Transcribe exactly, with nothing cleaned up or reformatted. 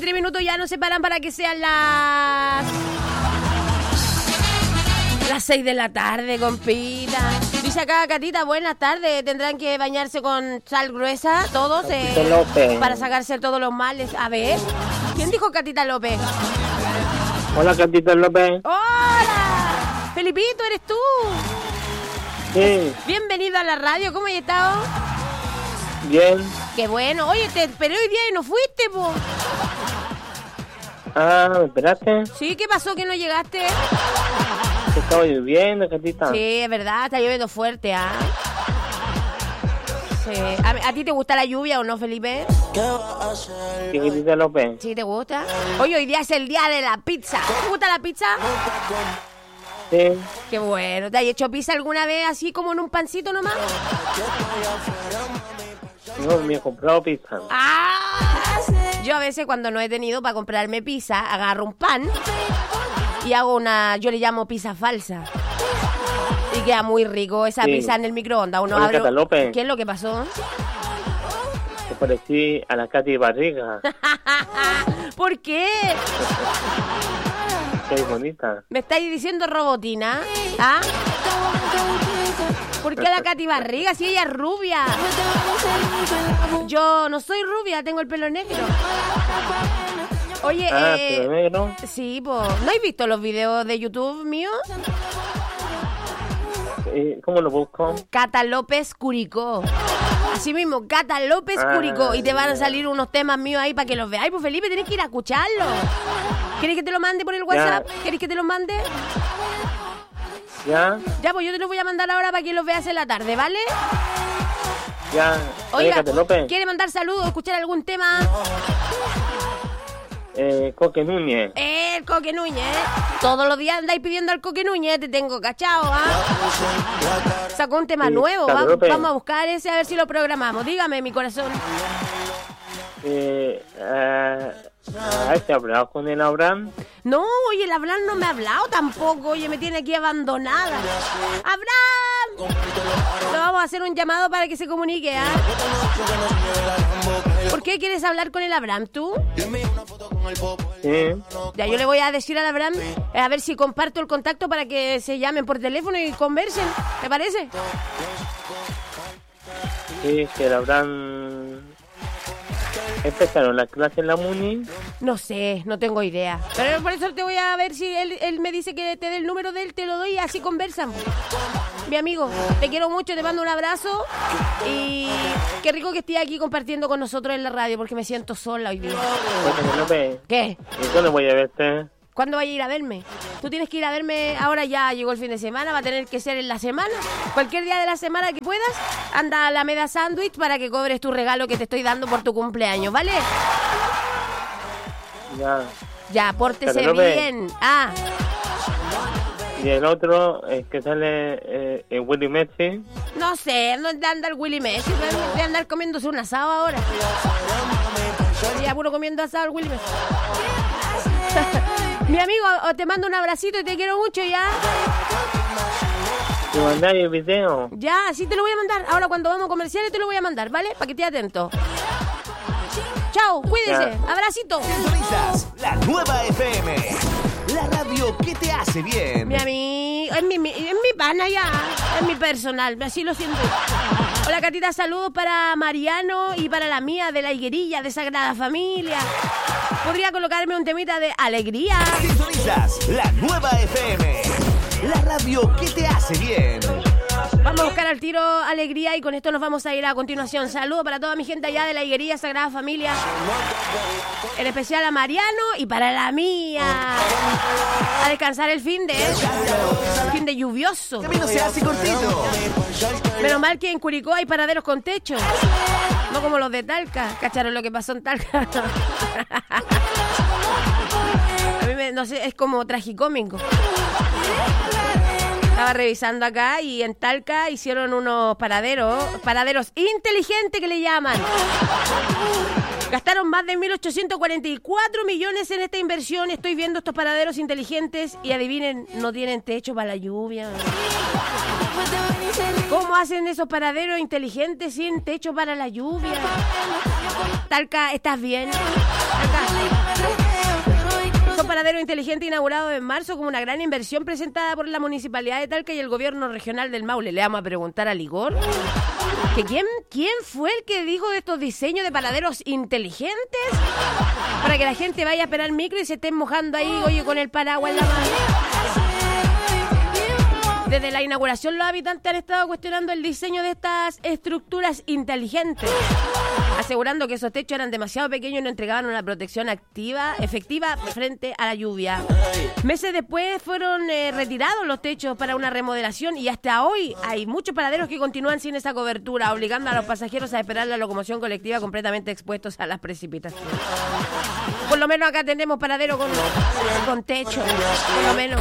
veintitrés minutos ya nos separan para que sean las... Las seis de la tarde, compita. Dice acá Catita, buenas tardes. Tendrán que bañarse con sal gruesa todos eh, para sacarse todos los males. A ver, ¿quién dijo Catita López? Hola, Catita López. ¡Hola! Felipito, ¿eres tú? Sí. Bienvenido a la radio, ¿cómo has estado? Bien. Qué bueno. Oye, te esperé hoy día y no fuiste, po. Ah, ¿me esperaste? Sí, ¿qué pasó que no llegaste? Estaba lloviendo, Catita. Sí, es verdad, está lloviendo fuerte, ¿ah? Sí. ¿A, ¿A ti te gusta la lluvia o no, Felipe? Sí, Catita López. ¿Sí te gusta? Oye, hoy día es el día de la pizza. ¿Te gusta la pizza? Sí. Qué bueno. ¿Te has hecho pizza alguna vez así como en un pancito nomás? No, me he comprado pizza. ¡Ah! Yo a veces cuando no he tenido para comprarme pizza, agarro un pan y hago una, yo le llamo pizza falsa. Y queda muy rico esa sí. Pizza en el microondas. Uno abre... ¿Qué es lo que pasó? Te parecí a la Katy Barriga. ¿Por qué? Qué bonita. ¿Me estáis diciendo robotina? ¿Ah? ¿Por qué a la Katy Barriga si ella es rubia? Yo no soy rubia, tengo el pelo negro. Oye, ah, eh... ¿pelo negro? Sí, pues. ¿No has visto los videos de YouTube míos? ¿Cómo lo busco? Cata López Curicó. Así mismo, Cata López ah, Curicó. Y te van a salir unos temas míos ahí para que los veáis. Pues Felipe, tenés que ir a escucharlo. ¿Querés que te lo mande por el WhatsApp? Ya. ¿Querés que te lo mande? Ya. Ya, pues yo te lo voy a mandar ahora para que los veas en la tarde, ¿vale? Ya. Oiga, ¿quiere mandar saludos, escuchar algún tema? Eh, Coque Núñez. Eh, el Coque Núñez. Todos los días andáis pidiendo al Coque Núñez, te tengo cachado, ¿ah? Sacó un tema sí, nuevo, Va, vamos a buscar ese a ver si lo programamos. Dígame, mi corazón. Eh, uh, ¿Has hablado con el Abraham? No, oye, el Abraham no me ha hablado tampoco. Oye, me tiene aquí abandonada. ¡Abraham! Le vamos a hacer un llamado para que se comunique, ¿ah? ¿Por qué quieres hablar con el Abraham, tú? Sí. Ya, yo le voy a decir al Abraham eh, a ver si comparto el contacto para que se llamen por teléfono y conversen. ¿Te parece? Sí, que el Abraham... ¿Empezaron las clases en la Muni? No sé, no tengo idea. Pero por eso te voy a ver si él, él me dice que te dé el número de él, te lo doy y así conversan. Mi amigo, te quiero mucho, te mando un abrazo y qué rico que estés aquí compartiendo con nosotros en la radio porque me siento sola hoy día. ¿Qué? ¿Y cuándo voy a verte? ¿Cuándo vaya a ir a verme? Tú tienes que ir a verme, ahora ya llegó el fin de semana, va a tener que ser en la semana. Cualquier día de la semana que puedas, anda a la Alameda Sándwich para que cobres tu regalo que te estoy dando por tu cumpleaños, ¿vale? Ya. Ya, pórtese bien. Ah. Y el otro, es que sale eh, el Willy Messi. No sé, ¿dónde anda el Willy Messi? Debe andar comiéndose un asado ahora. Ya puro comiendo asado el Willy Messi. Mi amigo, te mando un abracito y te quiero mucho, ¿ya? ¿Te mandáis el video? Ya, sí te lo voy a mandar. Ahora cuando vamos a comerciales te lo voy a mandar, ¿vale? Para que estés atento. Chao, cuídese. Ya. Abracito. Sintonizas la nueva F M. La radio que te hace bien. Mi amigo, es mi, mi, es mi pana ya. Es mi personal, así lo siento. Hola, Catita, saludos para Mariano y para la mía de la Higuerilla de Sagrada Familia. ¿Podría colocarme un temita de alegría? Sintonizas la nueva F M. La radio que te hace bien. Vamos a buscar al tiro alegría y con esto nos vamos a ir a continuación. Saludos para toda mi gente allá de la Higuería Sagrada Familia. En especial a Mariano y para la mía. A descansar el fin de... fin de lluvioso. Que no se hace cortito. Menos mal que en Curicó hay paraderos con techo. No como los de Talca. ¿Cacharon lo que pasó en Talca? A mí me, no sé, es como tragicómico. Estaba revisando acá y en Talca hicieron unos paraderos, paraderos inteligentes que le llaman. Gastaron más de mil ochocientos cuarenta y cuatro millones en esta inversión. Estoy viendo estos paraderos inteligentes y adivinen, no tienen techo para la lluvia. ¿Cómo hacen esos paraderos inteligentes sin techo para la lluvia? Talca, ¿estás bien? Talca. Son paraderos inteligentes inaugurados en marzo como una gran inversión presentada por la Municipalidad de Talca y el Gobierno Regional del Maule. Le vamos a preguntar a Ligor. ¿Que quién, ¿Quién fue el que dijo de estos diseños de paraderos inteligentes? Para que la gente vaya a esperar el micro y se estén mojando ahí, oye, con el paraguas en la mano. Desde la inauguración, los habitantes han estado cuestionando el diseño de estas estructuras inteligentes, asegurando que esos techos eran demasiado pequeños y no entregaban una protección activa, efectiva frente a la lluvia. Meses después fueron eh, retirados los techos para una remodelación y hasta hoy hay muchos paraderos que continúan sin esa cobertura, obligando a los pasajeros a esperar la locomoción colectiva completamente expuestos a las precipitaciones. Por lo menos acá tenemos paradero con, con techo, por lo menos.